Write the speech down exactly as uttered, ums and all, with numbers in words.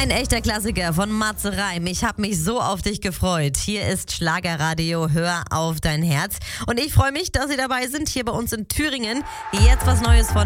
Ein echter Klassiker von Matze Reim. Ich habe mich so auf dich gefreut. Hier ist Schlagerradio, hör auf dein Herz. Und ich freue mich, dass Sie dabei sind, hier bei uns in Thüringen. Jetzt was Neues von